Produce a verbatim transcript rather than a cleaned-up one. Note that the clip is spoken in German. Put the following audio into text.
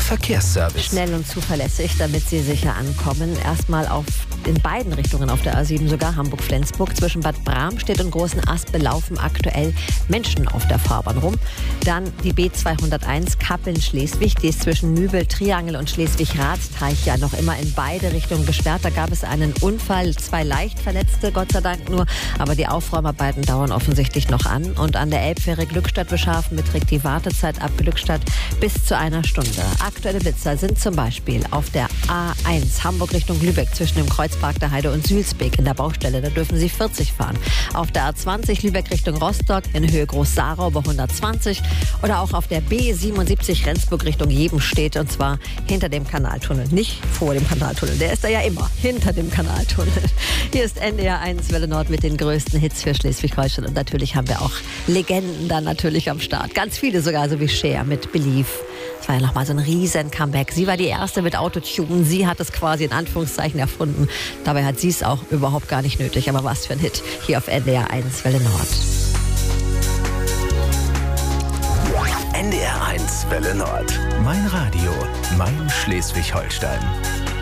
Verkehrsservice. Schnell und zuverlässig, damit Sie sicher ankommen. Erstmal auf in beiden Richtungen auf der A sieben, sogar Hamburg-Flensburg. Zwischen Bad Bramstedt und Großen Aspe laufen aktuell Menschen auf der Fahrbahn rum. Dann die B zweihunderteins Kappeln-Schleswig. Die ist zwischen Nübel, Triangel und Schleswig-Radteich ja noch immer in beide Richtungen gesperrt. Da gab es einen Unfall, zwei leicht Verletzte, Gott sei Dank nur. Aber die Aufräumarbeiten dauern offensichtlich noch an. Und an der Elbfähre Glückstadt-Bescharfen beträgt die Wartezeit ab Glückstadt bis zu einer Stunde. Aktuelle Blitzer sind zum Beispiel auf der A eins Hamburg Richtung Lübeck zwischen dem Kreuzpark der Heide und Sülsbeek in der Baustelle. Da dürfen Sie vierzig fahren. Auf der A zwanzig Lübeck Richtung Rostock in Höhe Groß-Sarau bei hundertzwanzig. Oder auch auf der B siebenundsiebzig Rendsburg Richtung Jebenstedt, und zwar hinter dem Kanaltunnel. Nicht vor dem Kanaltunnel. Der ist da ja immer hinter dem Kanaltunnel. Hier ist N D R eins Welle Nord mit den größten Hits für Schleswig-Holstein. Und natürlich haben wir auch Legenden dann natürlich am Start. Ganz viele sogar, so wie Cher mit Believe. Das war ja nochmal so ein riesen Comeback. Sie war die erste mit Autotune. Sie hat es quasi in Anführungszeichen erfunden. Dabei hat sie es auch überhaupt gar nicht nötig. Aber was für ein Hit hier auf N D R eins Welle Nord. N D R eins Welle Nord. Mein Radio, mein Schleswig-Holstein.